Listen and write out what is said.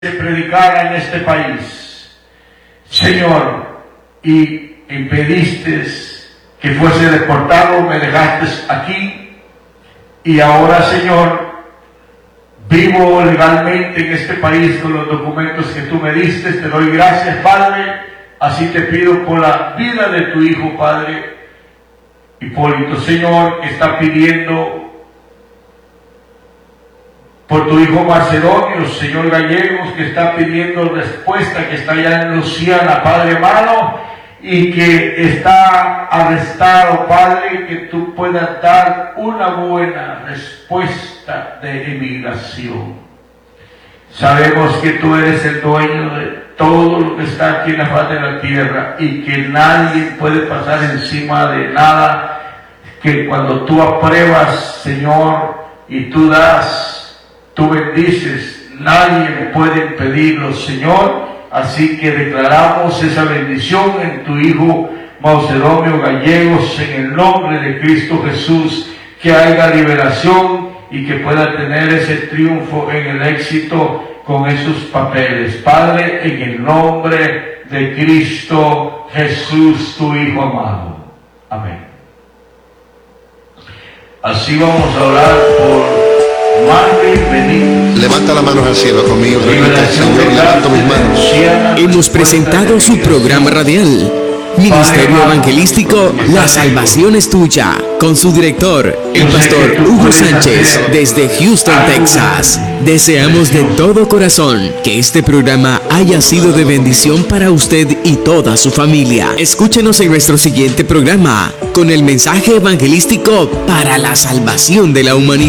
de predicar en este país, Señor, y impediste que fuese deportado, me dejaste aquí, y ahora, Señor, vivo legalmente en este país con los documentos que tú me diste. Te doy gracias, Padre. Así te pido por la vida de tu hijo, Padre Hipólito, Señor, que está pidiendo por tu hijo Macedonio, Señor Gallegos, que está pidiendo respuesta, que está allá en Luciana, Padre amado, y que está arrestado, Padre, que tú puedas dar una buena respuesta de inmigración. Sabemos que tú eres el dueño de todo lo que está aquí en la faz de la tierra y que nadie puede pasar encima de nada, que cuando tú apruebas, Señor, y tú das, tú bendices, nadie puede impedirlo, Señor. Así que declaramos esa bendición en tu hijo Macedonio Gallegos, en el nombre de Cristo Jesús, que haya liberación y que pueda tener ese triunfo en el éxito con esos papeles. Padre, en el nombre de Cristo Jesús, tu hijo amado. Amén. Así vamos a orar por Levanta las manos al cielo conmigo. Señor, levanto mis manos. Hemos presentado su programa radial, Ministerio Evangelístico La Salvación es Tuya, con su director, el pastor Hugo Sánchez, desde Houston, Texas. Deseamos de todo corazón que este programa haya sido de bendición para usted y toda su familia. Escúchenos en nuestro siguiente programa con el mensaje evangelístico para la salvación de la humanidad.